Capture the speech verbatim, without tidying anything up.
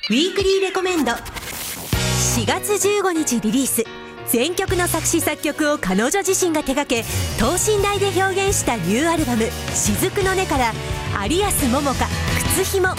ウィークリーレコメンドしがつじゅうごにちリリース、全曲の作詞作曲を彼女自身が手掛け等身大で表現したニューアルバム「雫の音」から有安桃香「靴ひも」。